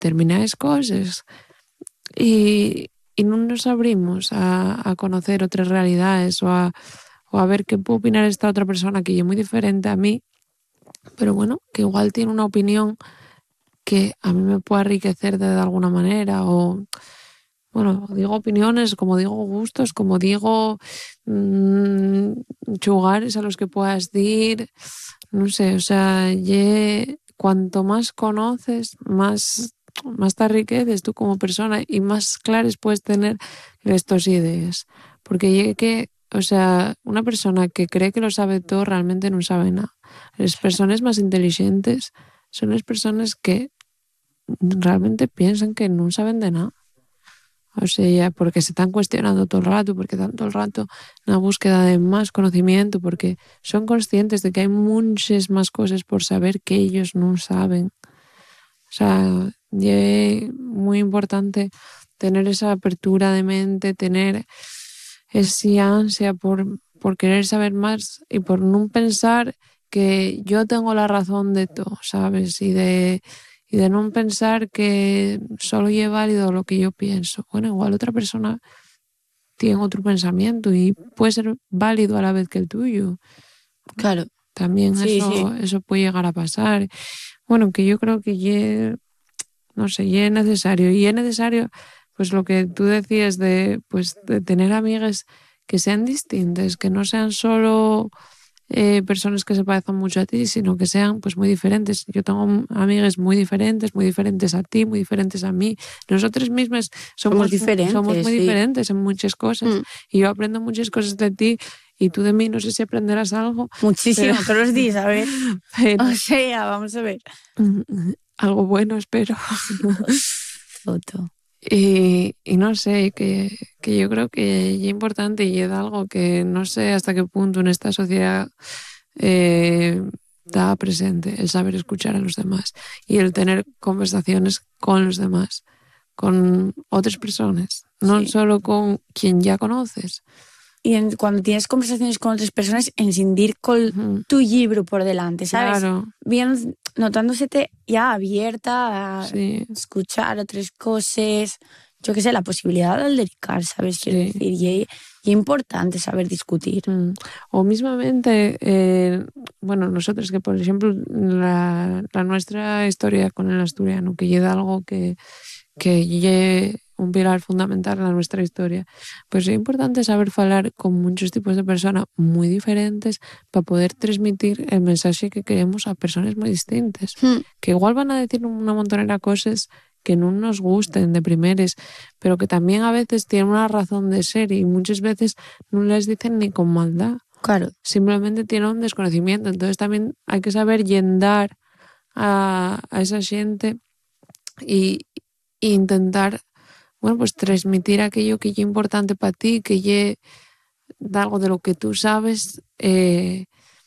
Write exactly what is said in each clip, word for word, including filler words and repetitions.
determinadas cosas y, y non nos abrimos a, a conocer outras realidades ou a, ou a ver que puede opinar esta outra persona que é moi diferente a mí, pero bueno, que igual tiene una opinión que a mí me puede enriquecer de alguna manera, o bueno, digo opiniones, como digo gustos, como digo mmm, lugares a los que puedas ir, no sé, o sea, ye, cuanto más conoces, más, más te enriqueces tú como persona y más claras puedes tener estas ideas. Porque ye que, o sea, una persona que cree que lo sabe todo realmente no sabe nada. Las personas más inteligentes son las personas que realmente piensan que no saben de nada. O sea, porque se están cuestionando todo el rato, porque están todo el rato en la búsqueda de más conocimiento, porque son conscientes de que hay muchas más cosas por saber que ellos no saben. O sea, es muy importante tener esa apertura de mente, tener esa ansia por, por querer saber más y por no pensar que yo tengo la razón de todo, ¿sabes? Y de... y de no pensar que solo es válido lo que yo pienso. Bueno, igual otra persona tiene otro pensamiento y puede ser válido a la vez que el tuyo. Claro. También sí, eso, sí. eso puede llegar a pasar. Bueno, que yo creo que ya, no sé, ya es necesario. Y es necesario, pues lo que tú decías de, pues, de tener amigas que sean distintas, que no sean solo... Eh, personas que se parecen mucho a ti, sino que sean pues muy diferentes. Yo tengo amigas muy diferentes, muy diferentes a ti, muy diferentes a mí. Nosotros mismas somos, Somos diferentes, somos muy sí. diferentes en muchas cosas. Mm. Y yo aprendo muchas cosas de ti y tú de mí no sé si aprenderás algo. Muchísimo, pero, todos los días, a ver. pero, O sea, vamos a ver. algo bueno, espero. Foto. Y, y no sé, que, que yo creo que es importante y es algo que no sé hasta qué punto en esta sociedad eh, está presente, el saber escuchar a los demás y el tener conversaciones con los demás, con otras personas, no Sí. solo con quien ya conoces. Y en, cuando tienes conversaciones con otras personas, en sentir con Ujú. tu libro por delante, ¿sabes? Claro, Bien, notándosete ya abierta a sí, escuchar otras cosas, yo qué sé, la posibilidad de dedicar, ¿sabes? Quiero sí. decir, y es importante saber discutir. Mm. O mismamente, eh, bueno, nosotros que, por ejemplo, la, la nuestra historia con el asturiano, que llega algo que, que llegue un pilar fundamental en nuestra historia, pues es importante saber hablar con muchos tipos de personas muy diferentes para poder transmitir el mensaje que queremos a personas muy distintas, Hmm. que igual van a decir una montonera de cosas que no nos gusten de primeres, pero que también a veces tienen una razón de ser y muchas veces no les dicen ni con maldad. Claro. Simplemente tienen un desconocimiento. Entonces también hay que saber yendar a, a esa gente y, y intentar, bueno, pues transmitir aquello que es importante para ti, que es algo de lo que tú sabes, eh,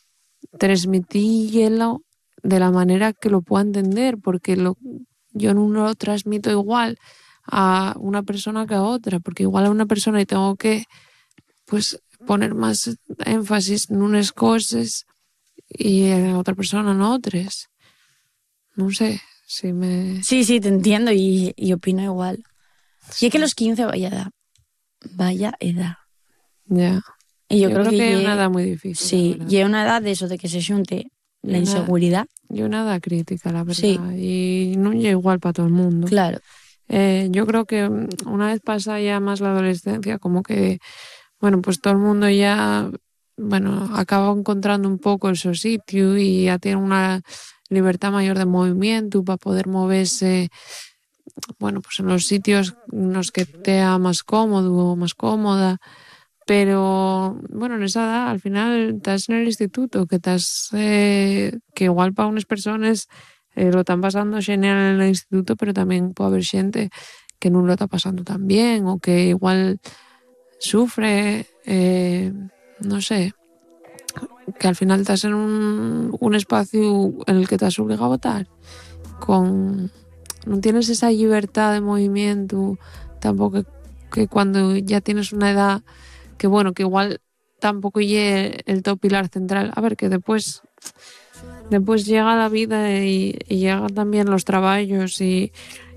transmitirlo de la manera que lo pueda entender, porque lo, yo no lo transmito igual a una persona que a otra, porque igual a una persona y tengo que pues poner más énfasis en unas cosas y a otra persona en otras. No sé si me... Sí, sí, te entiendo y, y opino igual. Sí. Y es que los quince, vaya edad. Vaya edad. Ya. Y yo, Yo creo, creo que, que es una ye, edad muy difícil, la sí, verdad. y es una edad de eso, de que se junte la Y una, inseguridad. y una edad crítica, la Sí, verdad. Y no es igual para todo el mundo. claro. Eh, yo creo que una vez pasa ya más la adolescencia, como que, bueno, pues todo el mundo ya, bueno, acaba encontrando un poco el su sitio y ya tiene una libertad mayor de movimiento para poder moverse, bueno, pues en los sitios en los que te sea más cómodo o más cómoda. Pero, bueno, en esa edad, al final, estás en el instituto, que estás, eh, que igual para unas personas eh, lo están pasando genial en el instituto, pero también puede haber gente que no lo está pasando tan bien o que igual sufre, eh, no sé, que al final estás en un, un espacio en el que te has obligado a votar, con, no tienes esa libertad de movimiento, tampoco que cuando ya tienes una edad que bueno, que igual tampoco llegue el top pilar central. A ver, que después después llega la vida y, y llegan también los trabajos y,